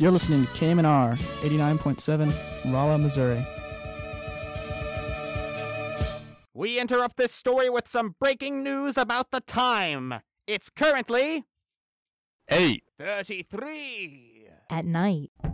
You're listening to KMNR 89.7, Rolla, Missouri. We interrupt this story with some breaking news about the time. It's currently 8:33 at night.